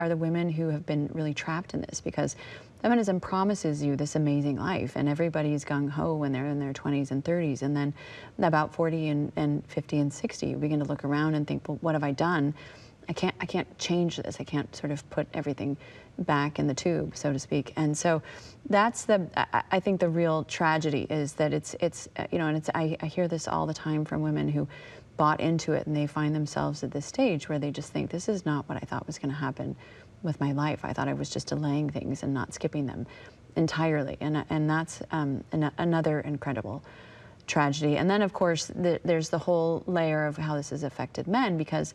are the women who have been really trapped in this, because feminism promises you this amazing life, and everybody's gung-ho when they're in their 20s and 30s, and then about 40 and 50 and 60, you begin to look around and think, well, what have I done? I can't change this. I can't sort of put everything back in the tube, so to speak. And so that's I think the real tragedy is that it's you know, and I hear this all the time from women who bought into it, and they find themselves at this stage where they just think, this is not what I thought was going to happen with my life. I thought I was just delaying things and not skipping them entirely. And that's another incredible tragedy. And then, of course, there's the whole layer of how this has affected men, because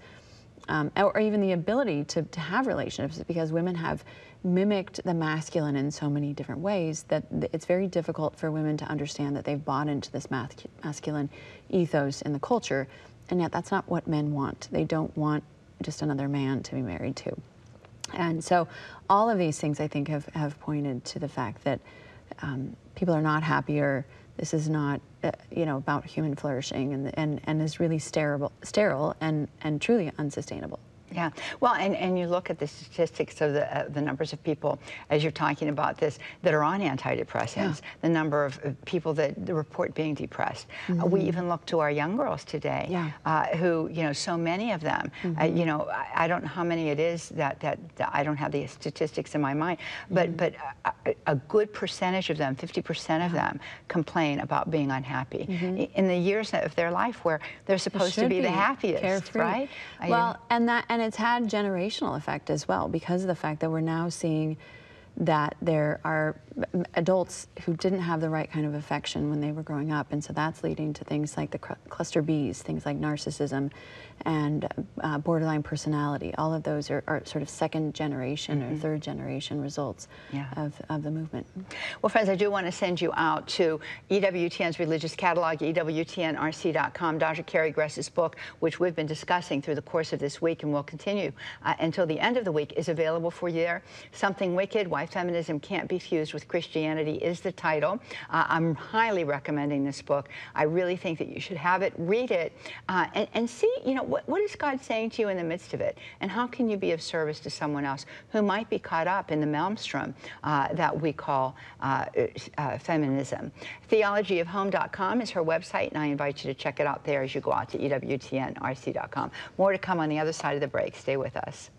or even the ability to have relationships, because women have mimicked the masculine in so many different ways that it's very difficult for women to understand that they've bought into this masculine ethos in the culture, and yet that's not what men want. They don't want just another man to be married to. And so all of these things, I think, have pointed to the fact that people are not happier. This is not, you know, about human flourishing, and is really sterile and truly unsustainable. Yeah, well, and you look at the statistics of the numbers of people, as you're talking about this, that are on antidepressants, yeah. The number of people that report being depressed. Mm-hmm. We even look to our young girls today, yeah. Who, you know, so many of them, mm-hmm. You know, I don't know how many it is that I don't have the statistics in my mind, but mm-hmm. a good percentage of them, 50% of them, complain about being unhappy mm-hmm. in the years of their life where they're supposed to be the happiest, carefree. Right? Well, and it's had generational effect as well, because of the fact that we're now seeing that there are adults who didn't have the right kind of affection when they were growing up, and so that's leading to things like the cluster Bs, things like narcissism and borderline personality. All of those are sort of second generation mm-hmm. or third generation results yeah. of the movement. Well, friends, I do want to send you out to EWTN's religious catalog, EWTNRC.com. Dr. Carrie Gress's book, which we've been discussing through the course of this week and will continue until the end of the week, is available for you there. Something Wicked, Why Feminism Can't Be Fused with Christianity is the title. I'm highly recommending this book. I really think that you should have it, read it, and see, you know, what is God saying to you in the midst of it? And how can you be of service to someone else who might be caught up in the maelstrom that we call feminism? Theologyofhome.com is her website, and I invite you to check it out there as you go out to EWTNRC.com. More to come on the other side of the break. Stay with us.